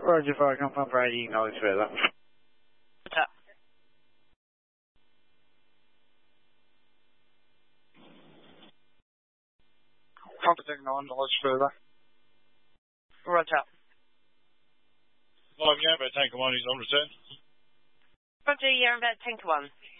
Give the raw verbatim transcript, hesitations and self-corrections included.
Roger, fire, confirm Brady, acknowledge further. What's up? Contact nine, knowledge further. Roger. Five Yankee, Tanker one, he's on return. Roger, you're about ten to one.